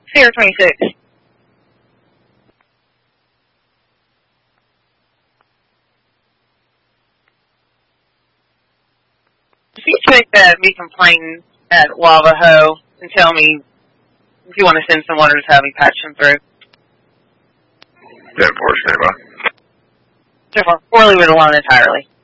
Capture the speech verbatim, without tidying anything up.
Sierra twenty-six. If you check that me complain at Lavaho and tell me if you want to send someone to have me patch them through. ten four, stand by. So far, or leave it alone entirely.